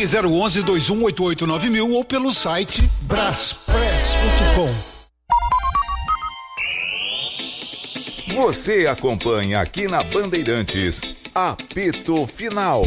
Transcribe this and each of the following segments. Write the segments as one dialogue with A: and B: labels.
A: Ligue 011-2188-9000 ou pelo site braspress.com.
B: Você acompanha aqui na Bandeirantes, Apito Final.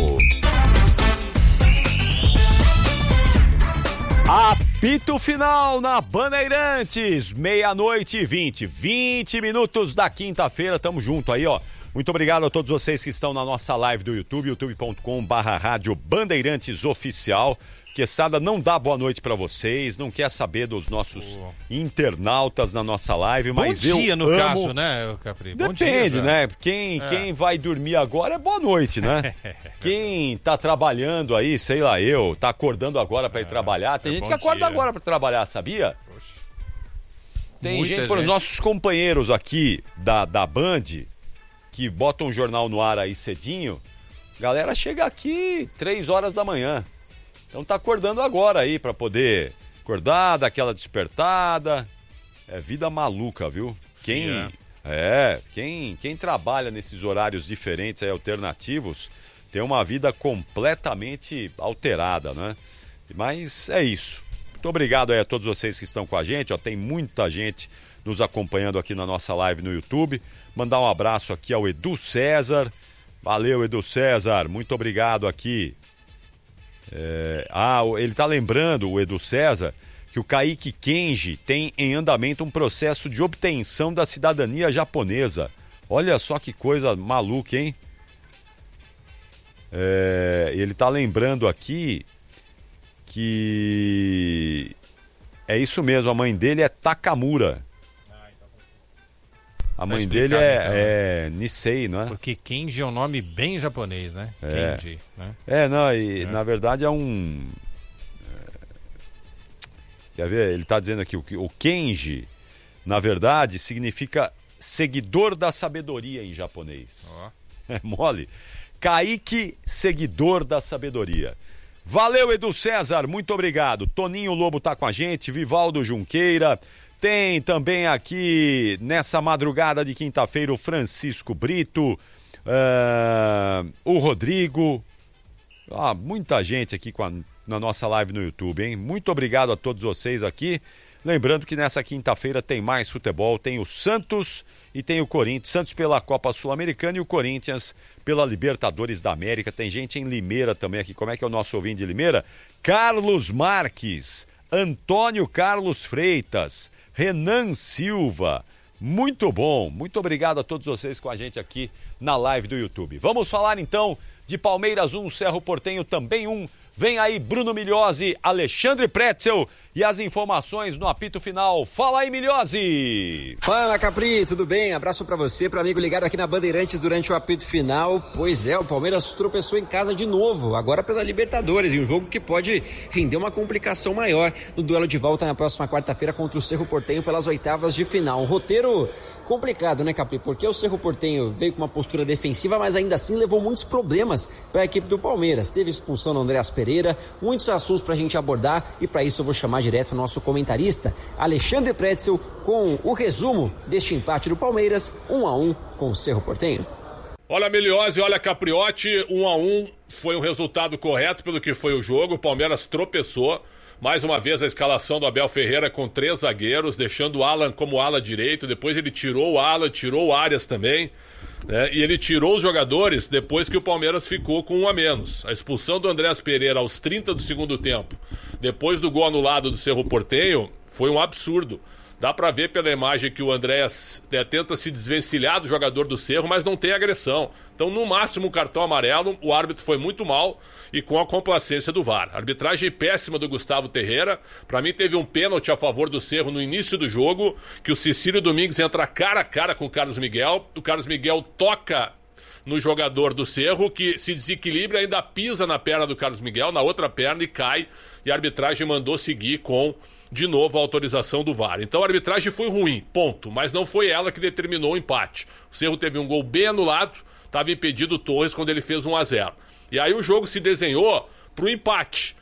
C: Apito Final na Bandeirantes, 00:20, 20 minutos da quinta-feira, tamo junto aí, ó. Muito obrigado a todos vocês que estão na nossa live do YouTube, youtube.com/rádio Bandeirantes Oficial. Quesada não dá boa noite pra vocês, não quer saber dos nossos internautas na nossa live, mas
D: bom dia,
C: eu
D: no
C: amo...
D: caso, né, Capri? Bom
C: Depende,
D: dia,
C: né? Quem vai dormir agora é boa noite, né? Quem tá trabalhando aí, sei lá tá acordando agora pra ir trabalhar. Tem gente que acorda agora pra trabalhar, sabia? Poxa. Tem gente, por nossos companheiros aqui da Band, que botam um jornal no ar aí cedinho, galera chega aqui 3 horas da manhã. Então tá acordando agora aí pra poder acordar, dar aquela despertada. É vida maluca, viu? Quem trabalha nesses horários diferentes aí, alternativos, tem uma vida completamente alterada, né? Mas é isso. Muito obrigado aí a todos vocês que estão com a gente. Ó, tem muita gente nos acompanhando aqui na nossa live no YouTube. Mandar um abraço aqui ao Edu César. Valeu, Edu César. Muito obrigado aqui. Ele tá lembrando, o Edu César, que o Kaique Kenji tem em andamento um processo de obtenção da cidadania japonesa. Olha só que coisa maluca, hein? Ele tá lembrando aqui que é isso mesmo, a mãe dele é Takamura. A mãe dele é Nisei, não é?
D: Porque Kenji é um nome bem japonês, né? Kenji, né?
C: Na verdade é um... Quer ver? Ele está dizendo aqui, o Kenji, na verdade, significa seguidor da sabedoria em japonês. É mole? Kaique, seguidor da sabedoria. Valeu, Edu César, muito obrigado. Toninho Lobo tá com a gente, Vivaldo Junqueira... Tem também aqui, nessa madrugada de quinta-feira, o Francisco Brito, o Rodrigo. Muita gente aqui na nossa live no YouTube, hein? Muito obrigado a todos vocês aqui. Lembrando que nessa quinta-feira tem mais futebol, tem o Santos e tem o Corinthians. Santos pela Copa Sul-Americana e o Corinthians pela Libertadores da América. Tem gente em Limeira também aqui. Como é que é o nosso ouvinte de Limeira? Carlos Marques, Antônio Carlos Freitas, Renan Silva, muito bom, muito obrigado a todos vocês com a gente aqui na live do YouTube. Vamos falar então de Palmeiras 1, Cerro Porteño também 1. Vem aí Bruno Migliozzi, Alexandre Pretzel e as informações no apito final. Fala aí, Migliozzi!
E: Fala, Capri, tudo bem? Abraço pra você, pro amigo ligado aqui na Bandeirantes durante o apito final. Pois é, o Palmeiras tropeçou em casa de novo, agora pela Libertadores, em um jogo que pode render uma complicação maior no duelo de volta na próxima quarta-feira contra o Cerro Porteño pelas oitavas de final. Um roteiro complicado, né, Capri? Porque o Cerro Porteño veio com uma postura defensiva, mas ainda assim levou muitos problemas para a equipe do Palmeiras. Teve expulsão do Andreas Pereira, muitos assuntos pra gente abordar e para isso eu vou chamar direto o nosso comentarista Alexandre Pretzel com o resumo deste empate do Palmeiras 1-1 com o Cerro Porteño.
F: Olha, Migliozzi, olha, Capriotti, 1-1 foi um resultado correto pelo que foi o jogo. O Palmeiras tropeçou. Mais uma vez a escalação do Abel Ferreira com 3 zagueiros, deixando o Alan como ala direito. Depois ele tirou o Alan, tirou o Arias também. E ele tirou os jogadores depois que o Palmeiras ficou com 1 a menos. A expulsão do Andreas Pereira aos 30 do segundo tempo, depois do gol anulado do Cerro Porteño, foi um absurdo. Dá pra ver pela imagem que o Andreas tenta se desvencilhar do jogador do Cerro, mas não tem agressão. Então, no máximo, um cartão amarelo. O árbitro foi muito mal e com a complacência do VAR. Arbitragem péssima do Gustavo Terreira. Pra mim, teve um pênalti a favor do Cerro no início do jogo, que o Cecílio Domingues entra cara a cara com o Carlos Miguel. O Carlos Miguel toca no jogador do Cerro, que se desequilibra, ainda pisa na perna do Carlos Miguel, na outra perna, e cai. E a arbitragem mandou seguir com, de novo, a autorização do VAR. Então a arbitragem foi ruim, ponto. Mas não foi ela que determinou o empate. O Cerro teve um gol bem anulado, estava impedido o Torres quando ele fez 1-0. E aí o jogo se desenhou para o empate.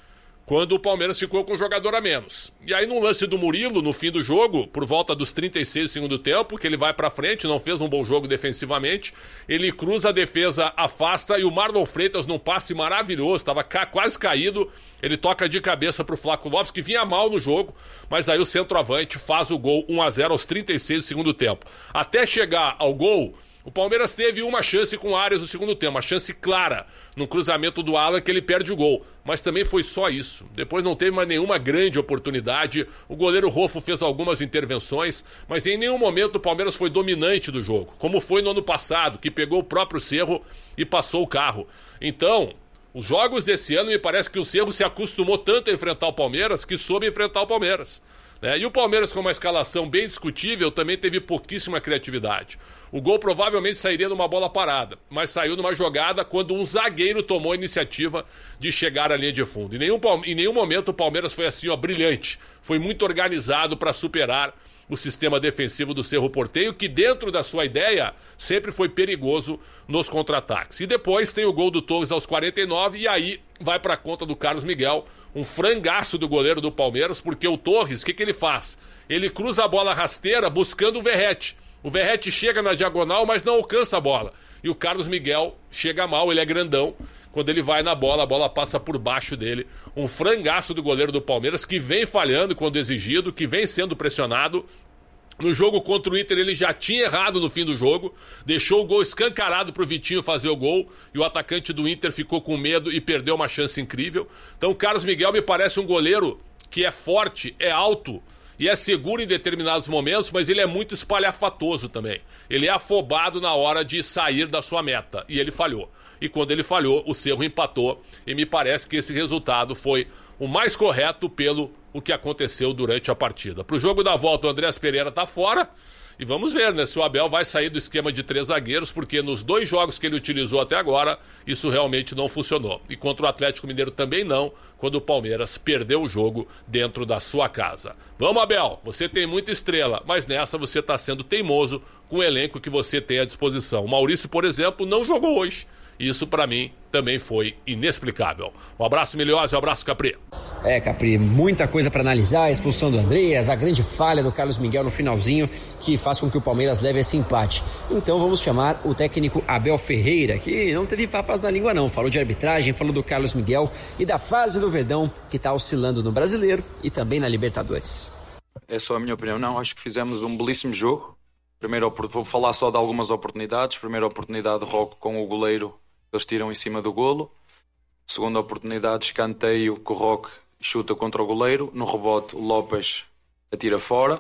F: quando o Palmeiras ficou com um jogador a menos. E aí no lance do Murilo, no fim do jogo, por volta dos 36 do segundo tempo, que ele vai pra frente, não fez um bom jogo defensivamente, ele cruza a defesa, afasta, e o Marlon Freitas, num passe maravilhoso, estava quase caído, ele toca de cabeça pro Flaco Lopes, que vinha mal no jogo, mas aí o centroavante faz o gol 1-0 aos 36 do segundo tempo. Até chegar ao gol, o Palmeiras teve uma chance com o Arias no segundo tempo, uma chance clara, no cruzamento do Alan, que ele perde o gol. Mas também foi só isso. Depois não teve mais nenhuma grande oportunidade. O goleiro Rofo fez algumas intervenções, mas em nenhum momento o Palmeiras foi dominante do jogo, como foi no ano passado, que pegou o próprio Cerro e passou o carro. Então, os jogos desse ano, me parece que o Cerro se acostumou tanto a enfrentar o Palmeiras que soube enfrentar o Palmeiras. E o Palmeiras, com uma escalação bem discutível, também teve pouquíssima criatividade. O gol provavelmente sairia numa bola parada, mas saiu numa jogada quando um zagueiro tomou a iniciativa de chegar à linha de fundo. Em nenhum momento o Palmeiras foi assim, brilhante. Foi muito organizado para superar o sistema defensivo do Cerro Porteño, que dentro da sua ideia sempre foi perigoso nos contra-ataques. E depois tem o gol do Torres aos 49 e aí vai para a conta do Carlos Miguel, um frangaço do goleiro do Palmeiras, porque o Torres, o que ele faz? Ele cruza a bola rasteira buscando o Verratti. O Verratti chega na diagonal, mas não alcança a bola. E o Carlos Miguel chega mal, ele é grandão. Quando ele vai na bola, a bola passa por baixo dele. Um frangaço do goleiro do Palmeiras, que vem falhando quando exigido, que vem sendo pressionado. No jogo contra o Inter, ele já tinha errado no fim do jogo, deixou o gol escancarado pro Vitinho fazer o gol, e o atacante do Inter ficou com medo e perdeu uma chance incrível. Então o Carlos Miguel me parece um goleiro que é forte, é alto e é seguro em determinados momentos, mas ele é muito espalhafatoso também. Ele é afobado na hora de sair da sua meta, e ele falhou. E quando ele falhou, o Cerro empatou, e me parece que esse resultado foi o mais correto pelo o que aconteceu durante a partida. Pro jogo da volta, o Andrés Pereira tá fora, e vamos ver, né, se o Abel vai sair do esquema de 3 zagueiros, porque nos 2 jogos que ele utilizou até agora, isso realmente não funcionou. E contra o Atlético Mineiro também não, quando o Palmeiras perdeu o jogo dentro da sua casa. Vamos, Abel, você tem muita estrela, mas nessa você está sendo teimoso com o elenco que você tem à disposição. O Maurício, por exemplo, não jogou hoje. Isso, pra mim, também foi inexplicável. Um abraço, Milhose, um abraço, Capri.
E: Capri, muita coisa para analisar, a expulsão do Andreas, a grande falha do Carlos Miguel no finalzinho, que faz com que o Palmeiras leve esse empate. Então vamos chamar o técnico Abel Ferreira, que não teve papas na língua não, falou de arbitragem, falou do Carlos Miguel e da fase do Verdão, que está oscilando no Brasileiro e também na Libertadores.
G: É só a minha opinião, não, acho que fizemos um belíssimo jogo. Primeiro, vou falar só de algumas oportunidades. Primeira oportunidade, Rocco com o goleiro, eles tiram em cima do golo. Segunda oportunidade, escanteio, que o Rocco chuta contra o goleiro. No rebote, o Lopes atira fora.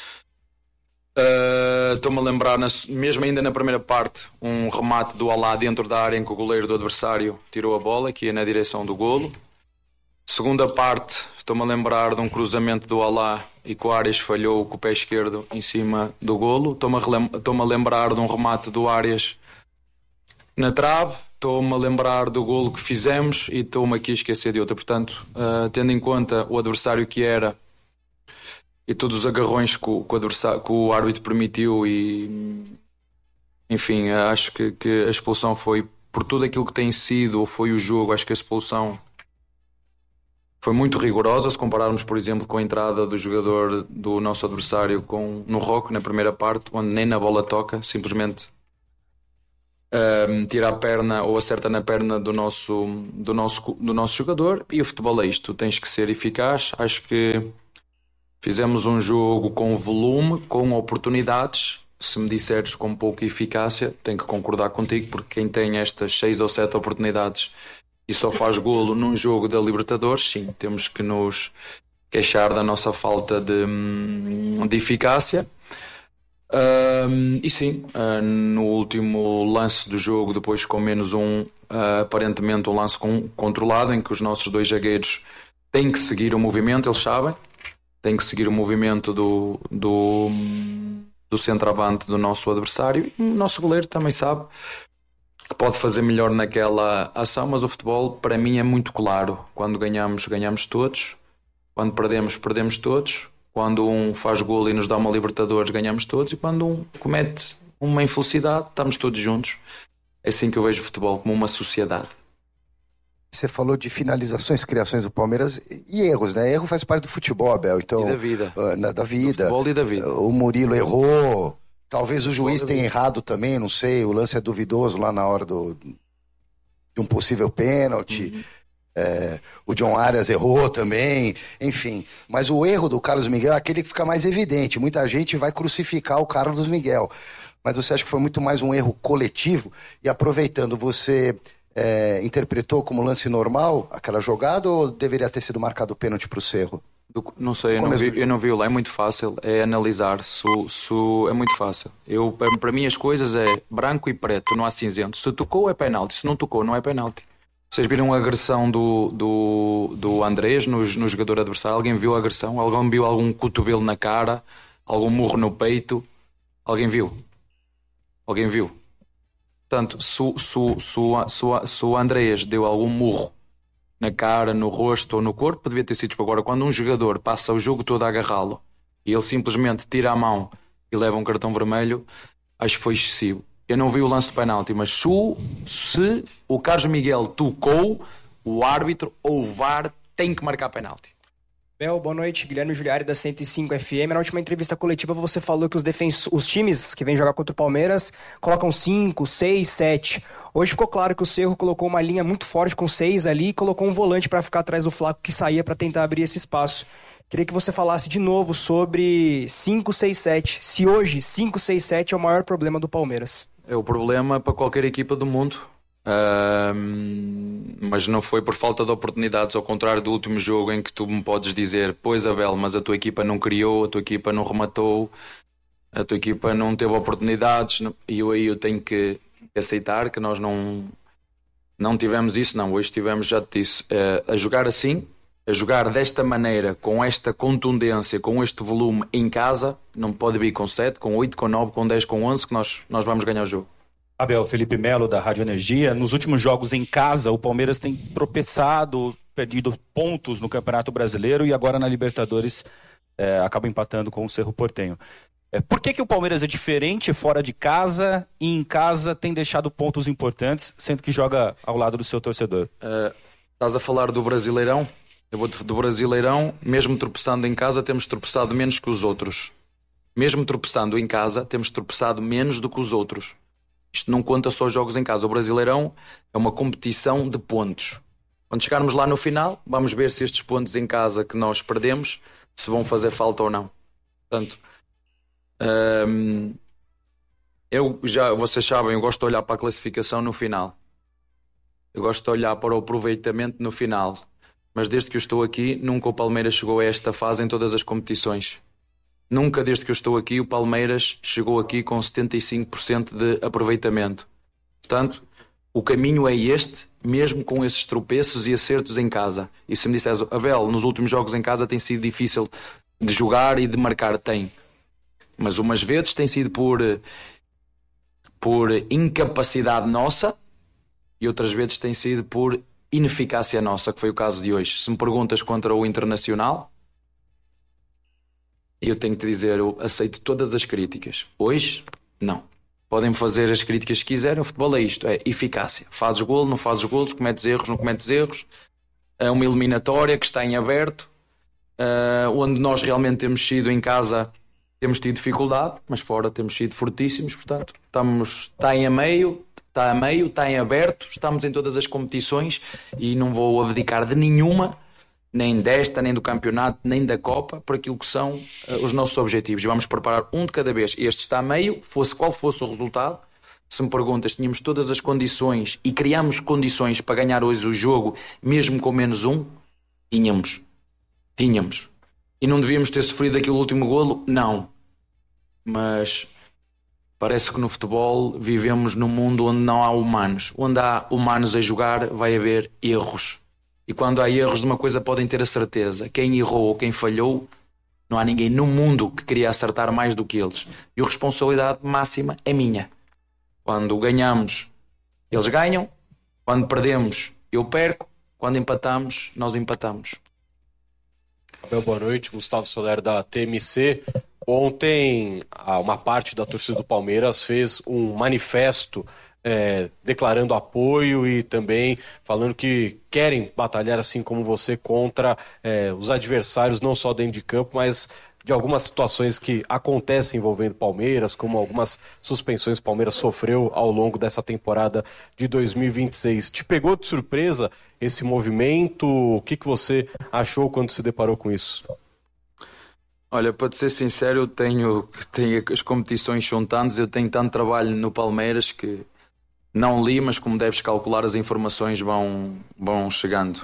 G: Estou-me a lembrar, mesmo ainda na primeira parte, um remate do Alá dentro da área em que o goleiro do adversário tirou a bola, que ia na direção do golo. Segunda parte, estou-me a lembrar de um cruzamento do Alá e que o Arias falhou com o pé esquerdo em cima do golo. Estou-me a lembrar de um remate do Arias na trave. Estou-me a lembrar do golo que fizemos e estou-me aqui a esquecer de outra. Portanto, tendo em conta o adversário que era e todos os agarrões que o árbitro permitiu, e enfim, acho que a expulsão foi, por tudo aquilo que tem sido ou foi o jogo, acho que a expulsão foi muito rigorosa. Se compararmos, por exemplo, com a entrada do jogador do nosso adversário no Rocco na primeira parte, onde nem na bola toca, simplesmente tira a perna ou acerta na perna do nosso jogador. E o futebol é isto, tu tens que ser eficaz. Acho que fizemos um jogo com volume, com oportunidades. Se me disseres com pouca eficácia, tenho que concordar contigo, porque quem tem estas 6 ou 7 oportunidades e só faz golo num jogo da Libertadores, sim, temos que nos queixar da nossa falta de eficácia. E sim, no último lance do jogo, depois com -1, aparentemente um lance controlado, em que os nossos 2 zagueiros têm que seguir o movimento, eles sabem, têm que seguir o movimento do centroavante do nosso adversário. O nosso goleiro também sabe que pode fazer melhor naquela ação, mas o futebol para mim é muito claro. Quando ganhamos, ganhamos todos. Quando perdemos, perdemos todos. Quando um faz golo e nos dá uma Libertadores, ganhamos todos. E quando um comete uma infelicidade, estamos todos juntos. É assim que eu vejo o futebol, como uma sociedade.
H: Você falou de finalizações, criações do Palmeiras e erros, né? Erro faz parte do futebol, Abel. Então,
G: e da vida.
H: Da vida.
G: Do futebol e da vida.
H: O Murilo errou. Talvez o juiz tenha errado também, não sei. O lance é duvidoso lá na hora de um possível pênalti. O John Arias errou também. Enfim. Mas o erro do Carlos Miguel é aquele que fica mais evidente. Muita gente vai crucificar o Carlos Miguel. Mas você acha que foi muito mais um erro coletivo? E aproveitando, você... interpretou como lance normal aquela jogada ou deveria ter sido marcado o pênalti para o Cerro?
G: Não sei, eu não vi lá, é muito fácil, é analisar, é muito fácil. Para mim as coisas é branco e preto, não há cinzento. Se tocou é penalti, se não tocou não é penalti. Vocês viram a agressão do Andrés no jogador adversário? Alguém viu a agressão? Alguém viu algum cotovelo na cara? Algum murro no peito? Alguém viu? Alguém viu? Portanto, se o Andrés deu algum murro na cara, no rosto ou no corpo, devia ter sido expulso. Agora, quando um jogador passa o jogo todo a agarrá-lo e ele simplesmente tira a mão e leva um cartão vermelho, acho que foi excessivo. Eu não vi o lance do penalti, mas se o Carlos Miguel tocou, o árbitro ou o VAR tem que marcar penalti.
I: Bel, boa noite, Guilherme Giuliari da 105 FM. Na última entrevista coletiva você falou que os times que vêm jogar contra o Palmeiras colocam 5, 6, 7. Hoje ficou claro que o Cerro colocou uma linha muito forte com 6 ali e colocou um volante para ficar atrás do Flaco que saía para tentar abrir esse espaço. Queria que você falasse de novo sobre 5, 6, 7. Se hoje 5, 6, 7 é o maior problema do Palmeiras.
G: É o problema para qualquer equipa do mundo. Mas não foi por falta de oportunidades, ao contrário do último jogo em que tu me podes dizer: pois Abel, mas a tua equipa não criou, a tua equipa não rematou, a tua equipa não teve oportunidades, e eu tenho que aceitar que nós não tivemos isso. Não, hoje tivemos, já te disse, a jogar assim, a jogar desta maneira, com esta contundência, com este volume em casa. Não pode vir com 7, com 8, com 9, com 10, com 11 que nós vamos ganhar o jogo.
J: Abel, Felipe Melo da Rádio Energia. Nos últimos jogos em casa, o Palmeiras tem tropeçado, perdido pontos no Campeonato Brasileiro e agora na Libertadores acaba empatando com o Cerro Porteño. Por que o Palmeiras é diferente fora de casa e em casa tem deixado pontos importantes, sendo que joga ao lado do seu torcedor?
G: Estás a falar do Brasileirão? Do Brasileirão, mesmo tropeçando em casa, temos tropeçado menos que os outros. Mesmo tropeçando em casa, temos tropeçado menos do que os outros. Isto não conta só jogos em casa. O Brasileirão é uma competição de pontos. Quando chegarmos lá no final, vamos ver se estes pontos em casa que nós perdemos, se vão fazer falta ou não. Portanto, vocês sabem, eu gosto de olhar para a classificação no final. Eu gosto de olhar para o aproveitamento no final. Mas desde que eu estou aqui, nunca o Palmeiras chegou a esta fase em todas as competições. Nunca, desde que eu estou aqui, o Palmeiras chegou aqui com 75% de aproveitamento. Portanto, o caminho é este, mesmo com esses tropeços e acertos em casa. E se me disseres: Abel, nos últimos jogos em casa tem sido difícil de jogar e de marcar, tem. Mas umas vezes tem sido por incapacidade nossa e outras vezes tem sido por ineficácia nossa, que foi o caso de hoje. Se me perguntas contra o Internacional, eu tenho que te dizer, eu aceito todas as críticas. Hoje, não. Podem fazer as críticas que quiserem, o futebol é isto, é eficácia. Fazes golo, não fazes golos, cometes erros, não cometes erros. É uma eliminatória que está em aberto, onde nós realmente temos sido em casa, temos tido dificuldade, mas fora temos sido fortíssimos, portanto, está a meio, está em aberto, estamos em todas as competições e não vou abdicar de nenhuma, nem desta, nem do campeonato, nem da Copa, por aquilo que são os nossos objetivos. E vamos preparar um de cada vez. Este está a meio, qual fosse o resultado. Se me perguntas, tínhamos todas as condições e criámos condições para ganhar hoje o jogo, mesmo com menos um? Tínhamos. E não devíamos ter sofrido aquele último golo? Não. Mas parece que no futebol vivemos num mundo onde não há humanos. Onde há humanos a jogar, vai haver erros. E quando há erros de uma coisa podem ter a certeza. Quem errou ou quem falhou, não há ninguém no mundo que queria acertar mais do que eles. E a responsabilidade máxima é minha. Quando ganhamos, eles ganham. Quando perdemos, eu perco. Quando empatamos, nós empatamos.
K: Boa noite, Gustavo Soler da TMC. Ontem, uma parte da torcida do Palmeiras fez um manifesto declarando apoio e também falando que querem batalhar, assim como você, contra os adversários, não só dentro de campo, mas de algumas situações que acontecem envolvendo Palmeiras, como algumas suspensões que o Palmeiras sofreu ao longo dessa temporada de 2026. Te pegou de surpresa esse movimento? O que você achou quando se deparou com isso?
G: Olha, para te ser sincero, eu tenho as competições são tantas, eu tenho tanto trabalho no Palmeiras que não li, mas como deves calcular, as informações vão chegando.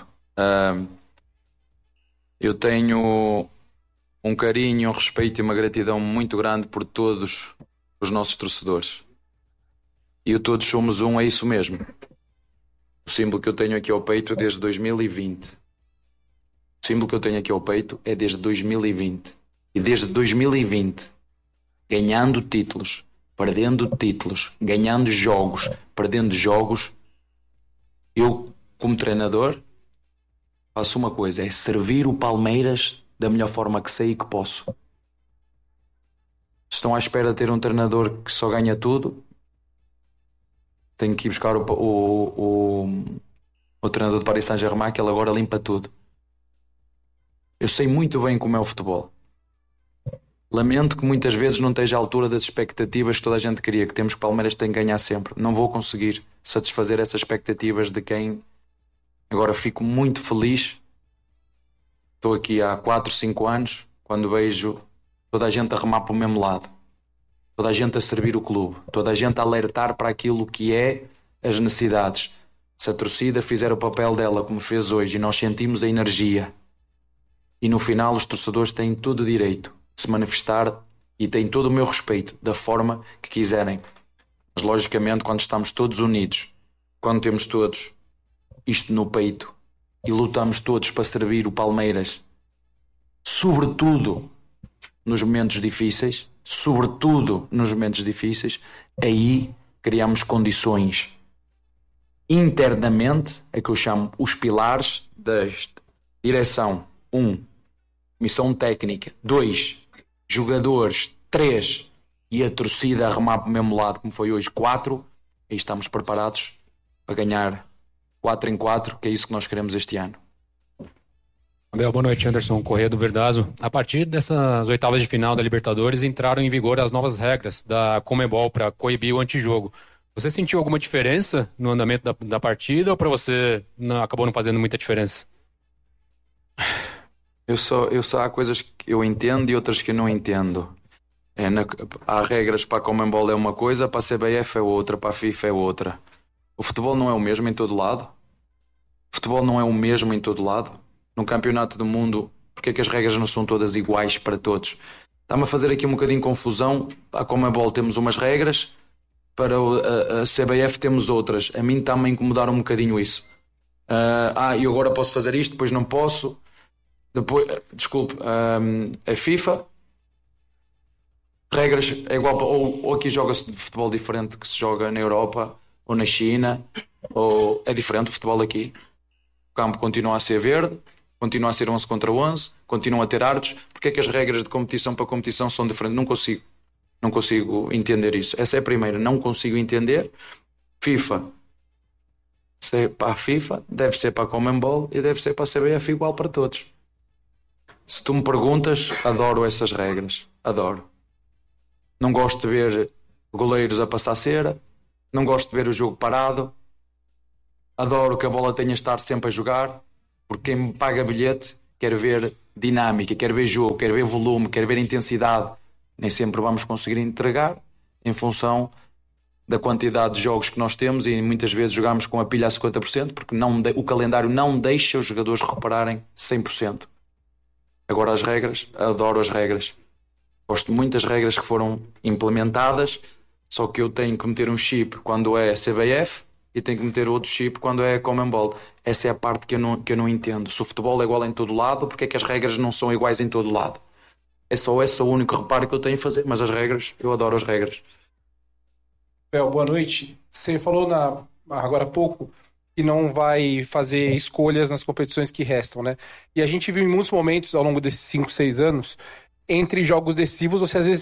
G: Eu tenho um carinho, um respeito e uma gratidão muito grande por todos os nossos torcedores. E o Todos Somos Um é isso mesmo. O símbolo que eu tenho aqui ao peito é desde 2020. O símbolo que eu tenho aqui ao peito é desde 2020. E desde 2020, ganhando títulos, perdendo títulos, ganhando jogos, perdendo jogos, eu, como treinador, faço uma coisa, é servir o Palmeiras da melhor forma que sei e que posso. Estão à espera de ter um treinador que só ganha tudo, tenho que ir buscar o treinador de Paris Saint-Germain, que ele agora limpa tudo. Eu sei muito bem como é o futebol. Lamento que muitas vezes não esteja à altura das expectativas que toda a gente queria, que temos que o Palmeiras tem que ganhar sempre. Não vou conseguir satisfazer essas expectativas de quem... Agora fico muito feliz. Estou aqui há 4, 5 anos, quando vejo toda a gente a remar para o mesmo lado. Toda a gente a servir o clube. Toda a gente a alertar para aquilo que é as necessidades. Se a torcida fizer o papel dela como fez hoje e nós sentimos a energia, e no final os torcedores têm todo o direito se manifestar e têm todo o meu respeito da forma que quiserem, mas logicamente quando estamos todos unidos, quando temos todos isto no peito e lutamos todos para servir o Palmeiras, sobretudo nos momentos difíceis, aí criamos condições internamente, é que eu chamo os pilares da direção. 1, missão técnica. 2, jogadores. 3, e a torcida a remar para o mesmo lado, como foi hoje. 4, aí estamos preparados para ganhar 4 em 4, que é isso que nós queremos este ano.
L: Abel, boa noite. Anderson Corrêa do Verdazo. A partir dessas oitavas de final da Libertadores entraram em vigor as novas regras da Conmebol para coibir o antijogo. Você sentiu alguma diferença no andamento da partida ou para você acabou não fazendo muita diferença?
G: Eu só há coisas que eu entendo e outras que eu não entendo. Há regras para a Conmebol é uma coisa, para a CBF é outra, para a FIFA é outra. O futebol não é o mesmo em todo lado. No campeonato do mundo, porque é que as regras não são todas iguais para todos? Está-me a fazer aqui um bocadinho de confusão. A Conmebol temos umas regras, para a CBF temos outras. A mim está-me a incomodar um bocadinho isso. E agora posso fazer isto, depois não posso. Depois, desculpe, a FIFA, regras é igual, ou aqui joga-se de futebol diferente que se joga na Europa ou na China, ou é diferente o futebol aqui. O campo continua a ser verde, continua a ser 11 contra 11, continua a ter árbitros. Porque é que as regras de competição para competição são diferentes? Não consigo entender isso. Essa é a primeira, não consigo entender. FIFA, se é para a FIFA, deve ser para a Conmebol e deve ser para a CBF igual para todos. Se tu me perguntas, adoro essas regras. Adoro. Não gosto de ver goleiros a passar cera. Não gosto de ver o jogo parado. Adoro que a bola tenha de estar sempre a jogar. Porque quem me paga bilhete quer ver dinâmica, quer ver jogo, quer ver volume, quer ver intensidade. Nem sempre vamos conseguir entregar em função da quantidade de jogos que nós temos e muitas vezes jogamos com a pilha a 50% porque o calendário não deixa os jogadores recuperarem 100%. Agora as regras, adoro as regras. Gosto muito das regras que foram implementadas, só que eu tenho que meter um chip quando é CBF e tenho que meter outro chip quando é Conmebol. Essa é a parte que eu não entendo. Se o futebol é igual em todo lado, porque é que as regras não são iguais em todo lado? É só esse o único reparo que eu tenho a fazer, mas as regras, eu adoro as regras.
M: Boa noite. Você falou agora há pouco que não vai fazer escolhas nas competições que restam, né? E a gente viu em muitos momentos ao longo desses 5, 6 anos, entre jogos decisivos, você às vezes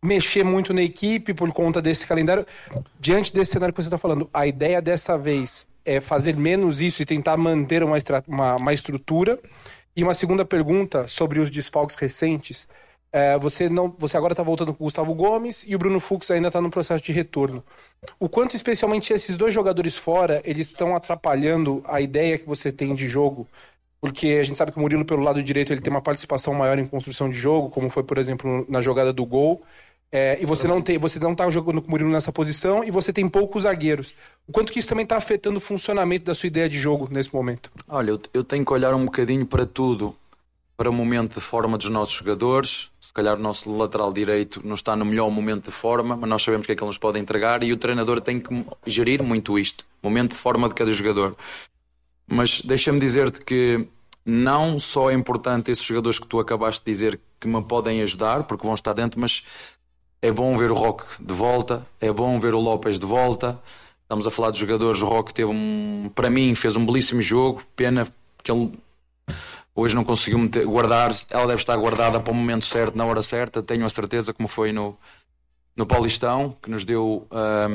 M: mexer muito na equipe por conta desse calendário. Diante desse cenário que você está falando, a ideia dessa vez é fazer menos isso e tentar manter uma estrutura? E uma segunda pergunta sobre os desfalques recentes. Você agora está voltando com o Gustavo Gomes e o Bruno Fux ainda está no processo de retorno. O quanto, especialmente, esses dois jogadores fora, eles estão atrapalhando a ideia que você tem de jogo? Porque a gente sabe que o Murilo, pelo lado direito, ele tem uma participação maior em construção de jogo, como foi, por exemplo, na jogada do gol. E você não está jogando com o Murilo nessa posição e você tem poucos zagueiros. O quanto que isso também está afetando o funcionamento da sua ideia de jogo nesse momento?
G: Olha, eu tenho que olhar um bocadinho para tudo. Para o momento de forma dos nossos jogadores. Se calhar o nosso lateral direito não está no melhor momento de forma, mas nós sabemos o que é que ele nos pode entregar e o treinador tem que gerir muito isto. Momento de forma de cada jogador. Mas deixa-me dizer-te que não só é importante esses jogadores que tu acabaste de dizer que me podem ajudar, porque vão estar dentro, mas é bom ver o Roque de volta, é bom ver o Lopes de volta. Estamos a falar de jogadores, o Roque para mim, fez um belíssimo jogo, pena que ele hoje não conseguiu guardar, ela deve estar guardada para o momento certo, na hora certa, tenho a certeza, como foi no Paulistão, que nos deu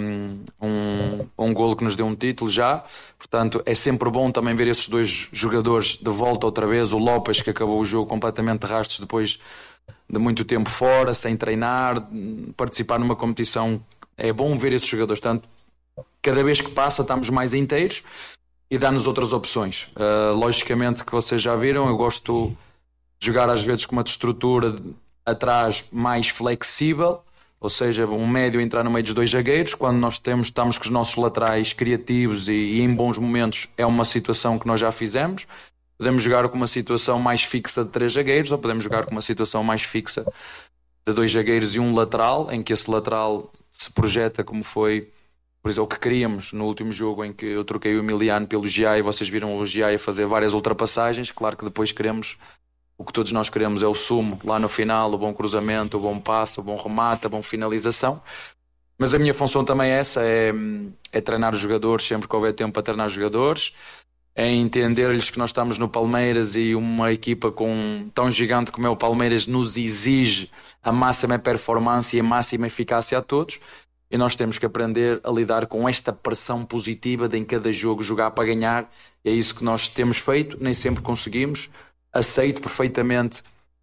G: um golo que nos deu um título já. Portanto, é sempre bom também ver esses dois jogadores de volta outra vez. O Lopes, que acabou o jogo completamente de rastros depois de muito tempo fora, sem treinar, participar numa competição. É bom ver esses jogadores. Portanto, cada vez que passa estamos mais inteiros e dá-nos outras opções. Logicamente que vocês já viram, eu gosto de jogar às vezes com uma estrutura atrás mais flexível, ou seja, um médio entrar no meio dos dois zagueiros. Quando nós estamos com os nossos laterais criativos e em bons momentos, é uma situação que nós já fizemos. Podemos jogar com uma situação mais fixa de 3 zagueiros, ou podemos jogar com uma situação mais fixa de 2 zagueiros e um lateral, em que esse lateral se projeta como foi, por exemplo, o que queríamos no último jogo, em que eu troquei o Emiliano pelo Giai, e vocês viram o Giai fazer várias ultrapassagens. Claro que depois o que todos nós queremos é o sumo lá no final, o bom cruzamento, o bom passe, o bom remate, a boa finalização. Mas a minha função também é essa, é treinar os jogadores sempre que houver tempo para treinar os jogadores, é entender-lhes que nós estamos no Palmeiras e uma equipa tão gigante como é o Palmeiras nos exige a máxima performance e a máxima eficácia a todos. E nós temos que aprender a lidar com esta pressão positiva de em cada jogo jogar para ganhar. E é isso que nós temos feito, nem sempre conseguimos. Aceito perfeitamente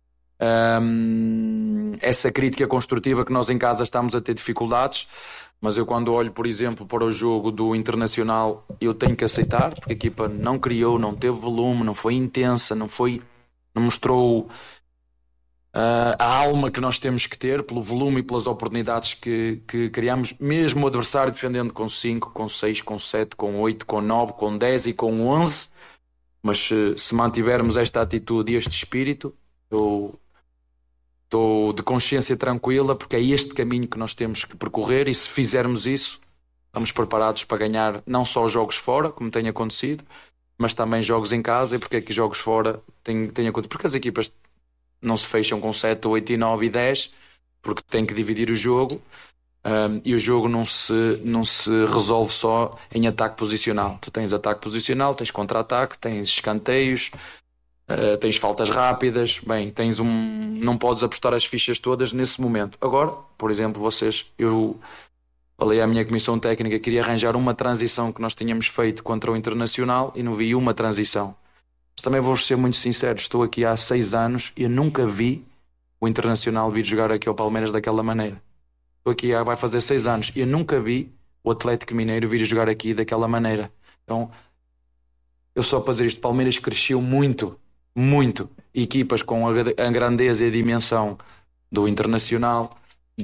G: essa crítica construtiva que nós em casa estamos a ter dificuldades, mas eu quando olho, por exemplo, para o jogo do Internacional, eu tenho que aceitar, porque a equipa não criou, não teve volume, não foi intensa, não mostrou a alma que nós temos que ter pelo volume e pelas oportunidades que criamos, mesmo o adversário defendendo com 5, com 6, com 7, com 8, com 9, com 10 e com 11. Mas se mantivermos esta atitude e este espírito, eu estou de consciência tranquila, porque é este caminho que nós temos que percorrer, e se fizermos isso, estamos preparados para ganhar não só jogos fora, como tem acontecido, mas também jogos em casa. E porque é que jogos fora têm acontecido? Porque as equipas não se fecham com 7, 8, 9 e 10, porque têm que dividir o jogo. E o jogo não se resolve só em ataque posicional. Tu tens ataque posicional, tens contra-ataque, tens escanteios, tens faltas rápidas. Bem, não podes apostar as fichas todas nesse momento. Agora, por exemplo, eu falei à minha comissão técnica, queria arranjar uma transição que nós tínhamos feito contra o Internacional e não vi uma transição. Mas também vou ser muito sincero, estou aqui há 6 anos e eu nunca vi o Internacional vir jogar aqui ao Palmeiras daquela maneira. Estou aqui vai fazer 6 anos e eu nunca vi o Atlético Mineiro vir jogar aqui daquela maneira. Então, eu só para dizer isto, Palmeiras cresceu muito, muito. Equipas com a grandeza e a dimensão do Internacional,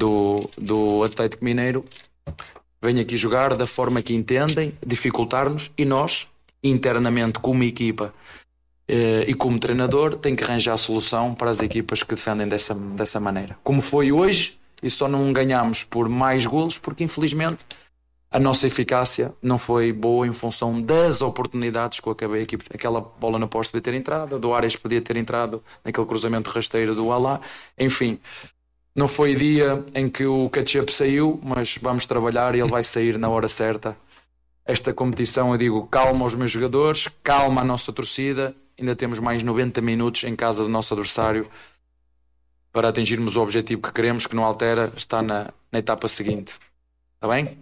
G: do Atlético Mineiro, vêm aqui jogar da forma que entendem, dificultar-nos, e nós, internamente, como equipa e como treinador, tem que arranjar a solução para as equipas que defendem dessa maneira. Como foi hoje. E só não ganhámos por mais golos porque, infelizmente, a nossa eficácia não foi boa em função das oportunidades que eu acabei aqui. Aquela bola na poste podia ter entrado, do Ares podia ter entrado naquele cruzamento rasteiro do Alá. Enfim, não foi dia em que o ketchup saiu, mas vamos trabalhar e ele vai sair na hora certa. Esta competição, eu digo, calma aos meus jogadores, calma a nossa torcida. Ainda temos mais 90 minutos em casa do nosso adversário. para atingirmos o objetivo que queremos, que não altera, está na etapa seguinte. Está bem?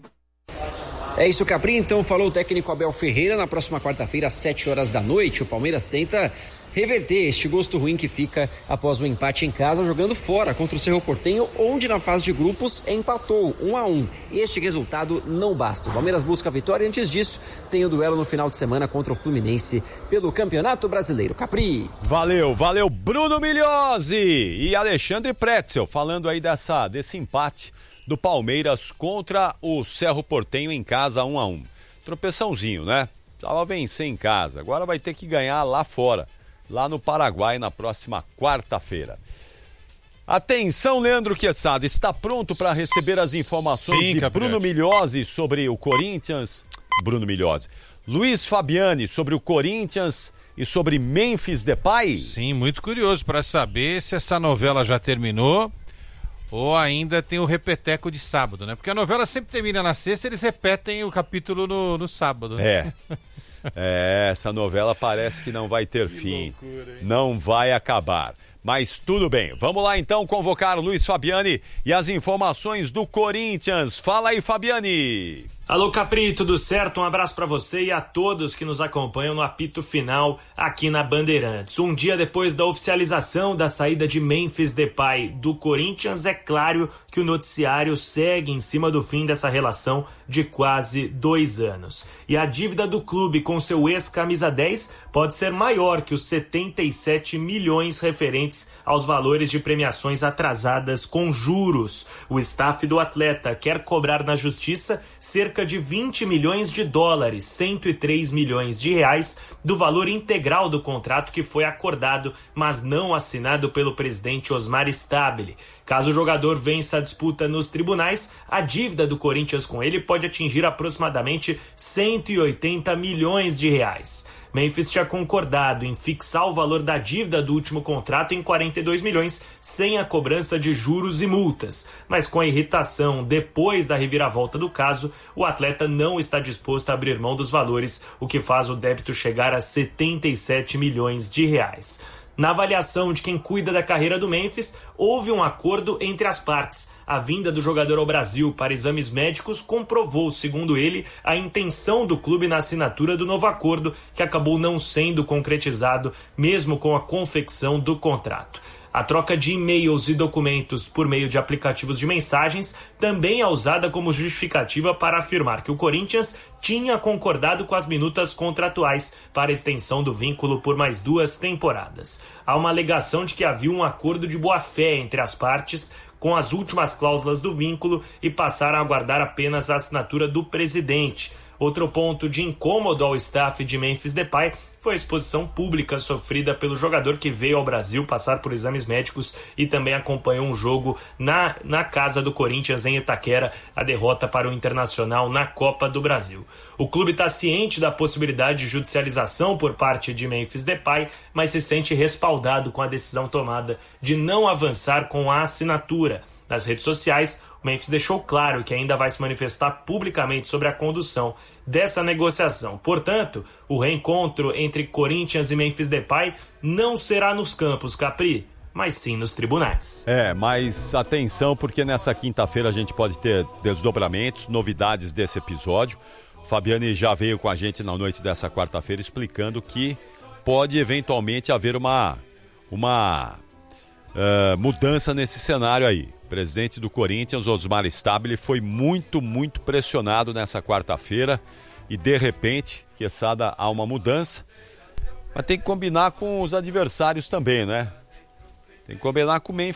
E: É isso, Capri. Então falou o técnico Abel Ferreira. Na próxima quarta-feira, às 7 horas da noite, o Palmeiras tenta reverter este gosto ruim que fica após o empate em casa, jogando fora contra o Cerro Porteño, onde na fase de grupos empatou 1-1. Este resultado não basta. O Palmeiras busca a vitória e antes disso tem o duelo no final de semana contra o Fluminense pelo Campeonato Brasileiro. Capri.
C: Valeu Bruno Migliosi e Alexandre Pretzel falando aí desse empate do Palmeiras contra o Cerro Porteño em casa 1-1. Tropeçãozinho, né? Tava vencer em casa, agora vai ter que ganhar lá fora, lá no Paraguai, na próxima quarta-feira. Atenção, Leandro Quesada, está pronto para receber as informações de Bruno Migliosi sobre o Corinthians? Bruno Migliosi. Luiz Fabiani sobre o Corinthians e sobre Memphis Depay?
D: Sim, muito curioso para saber se essa novela já terminou ou ainda tem o repeteco de sábado, né? Porque a novela sempre termina na sexta e eles repetem o capítulo no sábado. Né?
C: Essa novela parece que não vai ter fim, não vai acabar. Mas tudo bem, vamos lá então convocar o Luiz Fabiani e as informações do Corinthians. Fala aí, Fabiani!
N: Alô, Capri, tudo certo? Um abraço para você e a todos que nos acompanham no apito final aqui na Bandeirantes. Um dia depois da oficialização da saída de Memphis Depay do Corinthians, é claro que o noticiário segue em cima do fim dessa relação de quase 2 anos. E a dívida do clube com seu ex-camisa 10 pode ser maior que os 77 milhões referentes aos valores de premiações atrasadas com juros. O staff do atleta quer cobrar na justiça cerca de 20 milhões de dólares, 103 milhões de reais, do valor integral do contrato que foi acordado, mas não assinado pelo presidente Osmar Stabile. Caso o jogador vença a disputa nos tribunais, a dívida do Corinthians com ele pode atingir aproximadamente 180 milhões de reais. Memphis tinha concordado em fixar o valor da dívida do último contrato em 42 milhões, sem a cobrança de juros e multas. Mas com a irritação depois da reviravolta do caso, o atleta não está disposto a abrir mão dos valores, o que faz o débito chegar a 77 milhões de reais. Na avaliação de quem cuida da carreira do Memphis, houve um acordo entre as partes. A vinda do jogador ao Brasil para exames médicos comprovou, segundo ele, a intenção do clube na assinatura do novo acordo, que acabou não sendo concretizado, mesmo com a confecção do contrato. A troca de e-mails e documentos por meio de aplicativos de mensagens também é usada como justificativa para afirmar que o Corinthians tinha concordado com as minutas contratuais para a extensão do vínculo por mais 2 temporadas. Há uma alegação de que havia um acordo de boa-fé entre as partes com as últimas cláusulas do vínculo e passaram a aguardar apenas a assinatura do presidente. Outro ponto de incômodo ao staff de Memphis Depay foi a exposição pública sofrida pelo jogador que veio ao Brasil passar por exames médicos e também acompanhou um jogo na casa do Corinthians em Itaquera, a derrota para o Internacional na Copa do Brasil. O clube está ciente da possibilidade de judicialização por parte de Memphis Depay, mas se sente respaldado com a decisão tomada de não avançar com a assinatura. Nas redes sociais, o Memphis deixou claro que ainda vai se manifestar publicamente sobre a condução dessa negociação. Portanto, o reencontro entre Corinthians e Memphis Depay não será nos campos, Capri, mas sim nos tribunais.
C: Mas atenção, porque nessa quinta-feira a gente pode ter desdobramentos, novidades desse episódio. O Fabiani já veio com a gente na noite dessa quarta-feira explicando que pode eventualmente haver uma mudança nesse cenário aí. O presidente do Corinthians, Osmar Stabile, foi muito pressionado nessa quarta-feira e de repente, Quesada, há uma mudança, mas tem que combinar com os adversários também, né? Tem que combinar com o